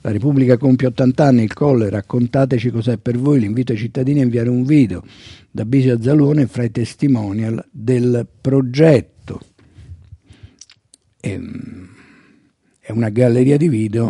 La Repubblica compie 80 anni, il Colle, raccontateci cos'è per voi, l'invito ai cittadini a inviare un video da Bisio a Zalone fra i testimonial del progetto. È una galleria di video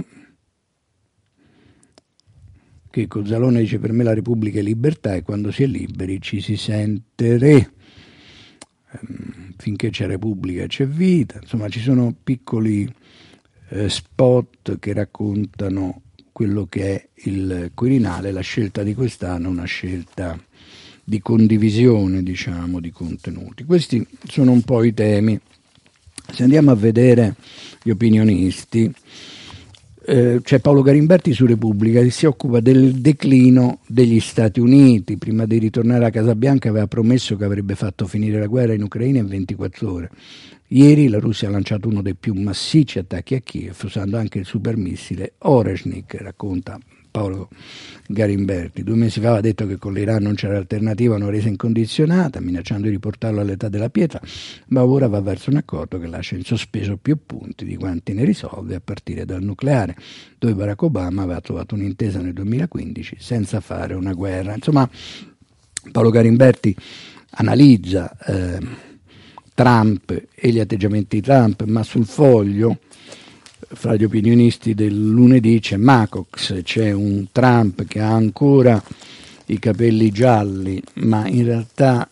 che con Zalone dice: per me la Repubblica è libertà e quando si è liberi ci si sente re. Finché c'è Repubblica c'è vita. Insomma, ci sono piccoli spot che raccontano quello che è il Quirinale. La scelta di quest'anno è una scelta di condivisione, diciamo, di contenuti. Questi sono un po' i temi. Se andiamo a vedere gli opinionisti, c'è Paolo Garimberti su Repubblica che si occupa del declino degli Stati Uniti. Prima di ritornare a Casa Bianca aveva promesso che avrebbe fatto finire la guerra in Ucraina in 24 ore. Ieri la Russia ha lanciato uno dei più massicci attacchi a Kiev usando anche il supermissile Oreshnik, racconta Paolo Garimberti. 2 mesi fa aveva detto che con l'Iran non c'era alternativa a una resa incondizionata, minacciando di riportarlo all'età della pietra, ma ora va verso un accordo che lascia in sospeso più punti di quanti ne risolve, a partire dal nucleare, dove Barack Obama aveva trovato un'intesa nel 2015 senza fare una guerra. Insomma, Paolo Garimberti analizza Trump e gli atteggiamenti di Trump, ma sul Foglio, fra gli opinionisti del lunedì, c'è Macox, c'è un Trump che ha ancora i capelli gialli, ma in realtà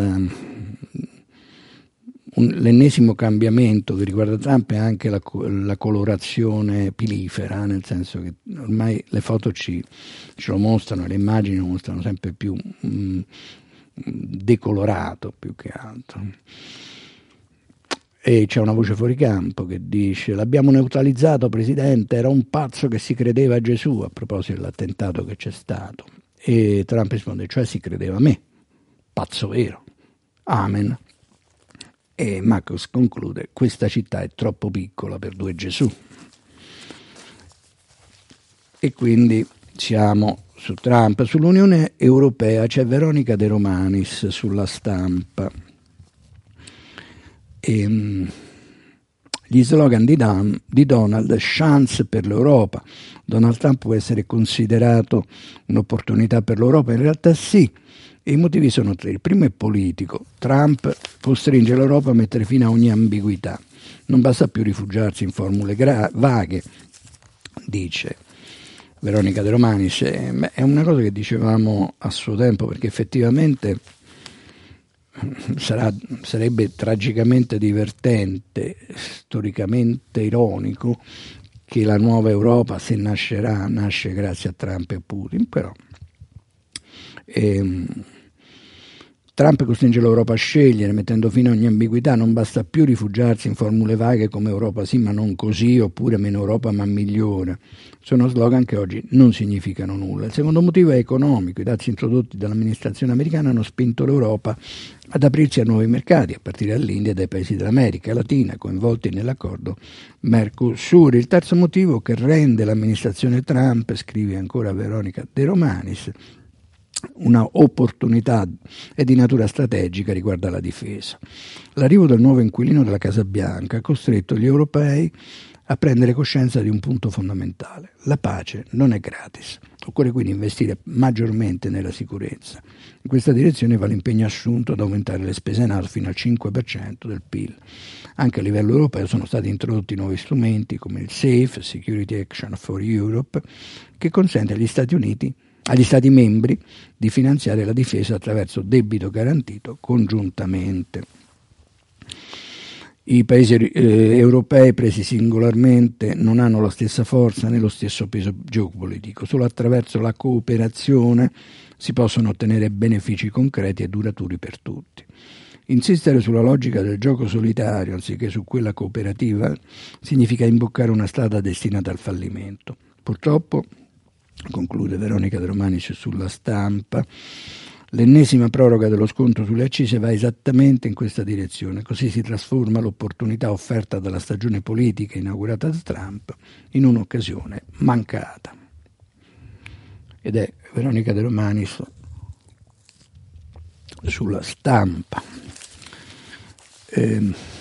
l'ennesimo cambiamento che riguarda Trump è anche la colorazione pilifera, nel senso che ormai le foto ce lo mostrano, le immagini lo mostrano sempre più decolorato più che altro. E c'è una voce fuori campo che dice: l'abbiamo neutralizzato, presidente, era un pazzo che si credeva a Gesù, a proposito dell'attentato che c'è stato. E Trump risponde: cioè si credeva a me, pazzo vero, amen. E Marcos conclude: questa città è troppo piccola per 2 Gesù. E quindi siamo su Trump. Sull'Unione Europea c'è Veronica De Romanis sulla Stampa. Gli slogan di Donald: chance per l'Europa. Donald Trump può essere considerato un'opportunità per l'Europa? In realtà sì, e i motivi sono 3. Il primo è politico. Trump costringe l'Europa a mettere fine a ogni ambiguità. Non basta più rifugiarsi in formule vaghe, dice Veronica De Romanis. È una cosa che dicevamo a suo tempo, perché effettivamente sarebbe tragicamente divertente, storicamente ironico, che la nuova Europa, se nascerà, nasce grazie a Trump e Putin, però Trump costringe l'Europa a scegliere, mettendo fine a ogni ambiguità. Non basta più rifugiarsi in formule vaghe come Europa sì ma non così, oppure meno Europa ma migliore. Sono slogan che oggi non significano nulla. Il secondo motivo è economico. I dazi introdotti dall'amministrazione americana hanno spinto l'Europa ad aprirsi a nuovi mercati, a partire dall'India e dai paesi dell'America Latina, coinvolti nell'accordo Mercosur. Il terzo motivo che rende l'amministrazione Trump, scrive ancora Veronica De Romanis, una opportunità è di natura strategica riguardo alla difesa. L'arrivo del nuovo inquilino della Casa Bianca ha costretto gli europei a prendere coscienza di un punto fondamentale: la pace non è gratis. Occorre quindi investire maggiormente nella sicurezza. In questa direzione va l'impegno assunto ad aumentare le spese NATO fino al 5% del PIL. Anche a livello europeo sono stati introdotti nuovi strumenti come il SAFE, Security Action for Europe, che consente agli Stati membri di finanziare la difesa attraverso debito garantito congiuntamente. I paesi europei presi singolarmente non hanno la stessa forza né lo stesso peso geopolitico. Solo attraverso la cooperazione si possono ottenere benefici concreti e duraturi per tutti. Insistere sulla logica del gioco solitario anziché su quella cooperativa significa imboccare una strada destinata al fallimento. Purtroppo, conclude Veronica De Romanis sulla Stampa, l'ennesima proroga dello sconto sulle accise va esattamente in questa direzione. Così si trasforma l'opportunità offerta dalla stagione politica inaugurata da Trump in un'occasione mancata. Ed è Veronica De Romanis sulla Stampa.